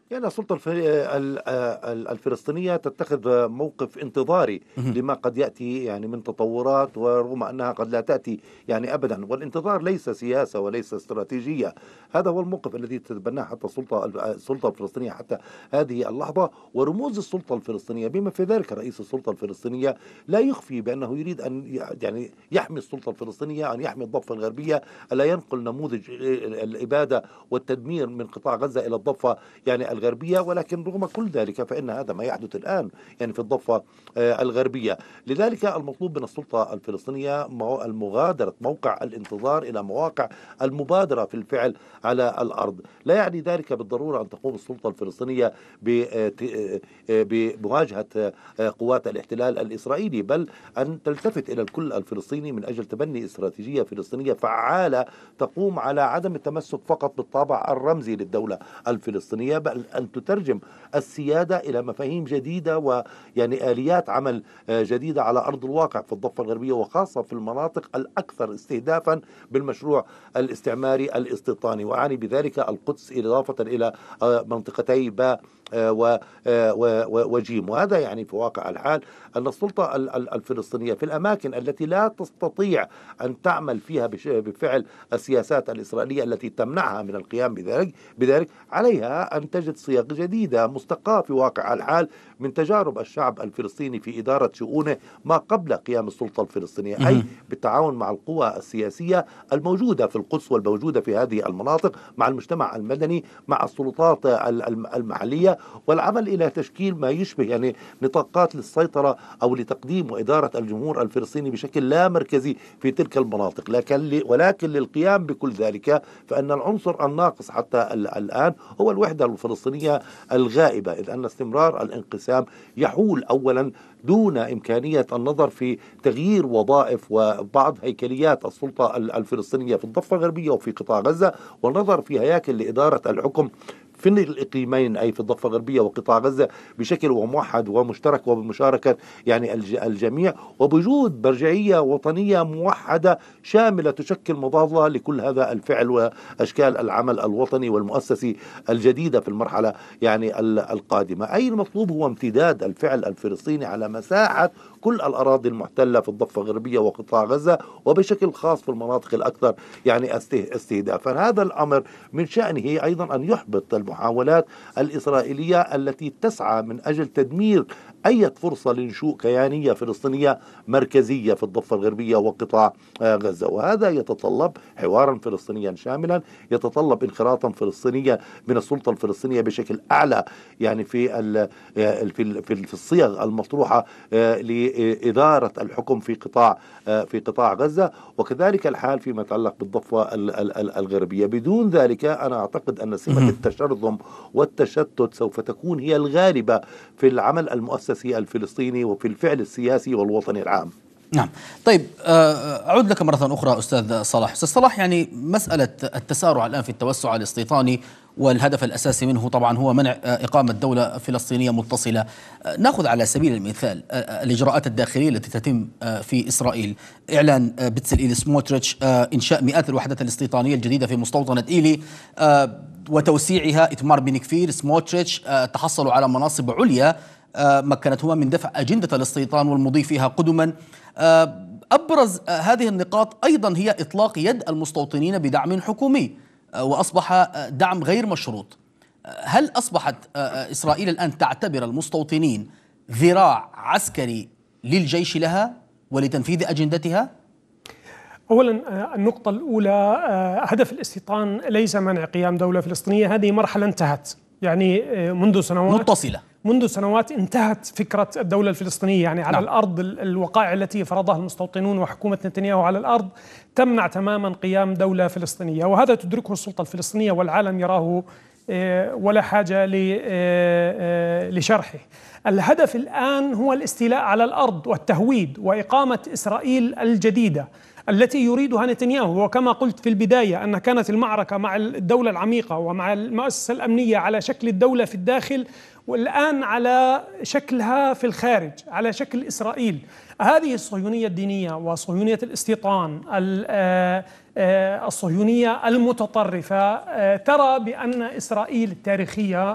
يعني السلطة الفلسطينية تتخذ موقف انتظاري مهم. لما قد يأتي يعني من تطورات، ورغم أنها قد لا تأتي يعني أبدا، والانتظار ليس سياسة وليس استراتيجية. هذا هو الموقف الذي تتبناه حتى السلطة الفلسطينية حتى هذه اللحظة. ورموز السلطة الفلسطينية بما في ذلك رئيس السلطة الفلسطينية لا يخفي بأنه يريد أن يعني يحمي السلطة الفلسطينية، أن يحمي الضفة الغربية، ألا ينقل نموذج الإبادة والتدمير من قطاع غزة إلى الضفة يعني الغربية. ولكن رغم كل ذلك فإن هذا ما يحدث الآن يعني في الضفة الغربية. لذلك المطلوب من السلطة الفلسطينية المغادرة موقع الانتظار إلى مواقع المبادرة في الفعل على الأرض. لا يعني ذلك بالضرورة أن تقوم السلطة الفلسطينية بمواجهة قوات الاحتلال الإسرائيلي، بل أن تلتفت إلى الكل الفلسطيني من أجل تبني استراتيجية فلسطينية فعالة تقوم على عدم التمسك فقط بالطابع الرمزي للدولة الفلسطينية، بل أن تترجم السيادة إلى مفاهيم جديدة ويعني آليات عمل جديدة على أرض الواقع في الضفة الغربية، وخاصة في المناطق الأكثر استهدافا بالمشروع الاستعماري الاستيطاني. وأعني بذلك القدس إضافة إلى منطقتي باء وجيم. وهذا يعني في واقع الحال أن السلطة الفلسطينية في الأماكن التي لا تستطيع أن تعمل فيها بفعل السياسات الإسرائيلية التي تمنعها من القيام بذلك عليها أن تجد صيغ جديدة مستقاة في واقع الحال من تجارب الشعب الفلسطيني في إدارة شؤونه ما قبل قيام السلطة الفلسطينية، أي مهم. بالتعاون مع القوى السياسية الموجودة في القدس والموجودة في هذه المناطق، مع المجتمع المدني، مع السلطات المحلية، والعمل إلى تشكيل ما يشبه يعني نطاقات للسيطرة أو لتقديم وإدارة الجمهور الفلسطيني بشكل لا مركزي في تلك المناطق. ولكن للقيام بكل ذلك فإن العنصر الناقص حتى الآن هو الوحدة الفلسطينية الغائبة، إذ أن استمرار الانقسام يحول أولا دون إمكانية النظر في تغيير وظائف وبعض هيكليات السلطة الفلسطينية في الضفة الغربية وفي قطاع غزة، والنظر في هياكل لإدارة الحكم في الإقليمين أي في الضفة الغربية وقطاع غزة بشكل موحد ومشترك وبمشاركة يعني الجميع، وبوجود مرجعية وطنية موحدة شاملة تشكل مظلة لكل هذا الفعل وأشكال العمل الوطني والمؤسسي الجديدة في المرحلة يعني القادمة. أي المطلوب هو امتداد الفعل الفلسطيني على مساحة كل الأراضي المحتلة في الضفة الغربية وقطاع غزة، وبشكل خاص في المناطق الأكثر يعني استهدافا. هذا الأمر من شأنه أيضا أن يحبط المحاولات الإسرائيلية التي تسعى من أجل تدمير أي فرصة لنشوء كيانية فلسطينية مركزية في الضفة الغربية وقطاع غزة. وهذا يتطلب حوارا فلسطينيا شاملا، يتطلب انخراطا فلسطينيا من السلطة الفلسطينية بشكل أعلى يعني في الصيغ المطروحة لإدارة الحكم في قطاع غزة، وكذلك الحال فيما يتعلق بالضفة الغربية. بدون ذلك أنا أعتقد أن سمة مهم. التشرذم والتشتت سوف تكون هي الغالبة في العمل المؤسسي الفلسطيني وفي الفعل السياسي والوطني العام. نعم. طيب، أعود لك مرة أخرى أستاذ صلاح. أستاذ صلاح، يعني مسألة التسارع الآن في التوسع الاستيطاني والهدف الأساسي منه طبعا هو منع إقامة دولة فلسطينية متصلة. نأخذ على سبيل المثال الإجراءات الداخلية التي تتم في إسرائيل: إعلان بتسليل سموتريتش إنشاء مئات الوحدات الاستيطانية الجديدة في مستوطنة إيلي وتوسيعها. إتمار بن كفير، سموتريتش تحصلوا على مناصب عليا مكنتهما من دفع أجندة الاستيطان والمضي فيها قدما. أبرز هذه النقاط أيضا هي إطلاق يد المستوطنين بدعم حكومي، وأصبح دعم غير مشروط. هل أصبحت إسرائيل الآن تعتبر المستوطنين ذراع عسكري للجيش لها ولتنفيذ أجندتها؟ أولا، النقطة الأولى، هدف الاستيطان ليس منع قيام دولة فلسطينية. هذه مرحلة انتهت يعني منذ سنوات انتهت فكرة الدولة الفلسطينية يعني على الأرض. الوقائع التي فرضها المستوطنون وحكومة نتنياهو على الأرض تمنع تماما قيام دولة فلسطينية، وهذا تدركه السلطة الفلسطينية والعالم يراه ولا حاجة لشرحه. الهدف الآن هو الاستيلاء على الأرض والتهويد وإقامة إسرائيل الجديدة التي يريدها نتنياهو. وكما قلت في البداية أن كانت المعركة مع الدولة العميقة ومع المؤسسة الأمنية على شكل الدولة في الداخل، والآن على شكلها في الخارج، على شكل إسرائيل. هذه الصهيونية الدينية وصهيونية الاستيطان الصهيونية المتطرفة ترى بأن إسرائيل التاريخية